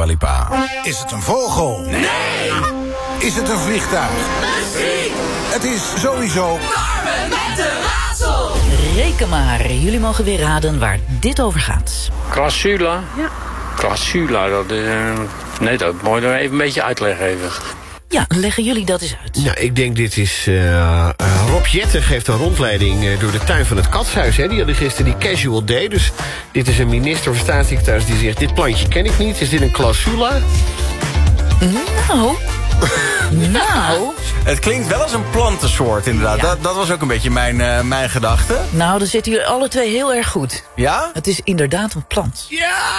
Lipa. Is het een vogel? Nee! Is het een vliegtuig? Misschien! Het is sowieso... Carmen met de raadsel! Reken maar, jullie mogen weer raden waar dit over gaat. Crassula? Ja. Crassula, dat is... Nee, dat moet je nog even een beetje uitleggen even. Ja, leggen jullie dat eens uit. Nou, ik denk dit is... Rob Jetten geeft een rondleiding door de tuin van het Katshuis. Hè. Die hadden gisteren die casual day. Dus dit is een minister of staatssecretaris die zegt... dit plantje ken ik niet. Is dit een clausula? Nou... Nou... Het klinkt wel als een plantensoort, inderdaad. Ja. Dat was ook een beetje mijn gedachte. Nou, dan zitten jullie alle twee heel erg goed. Ja? Het is inderdaad een plant. Ja!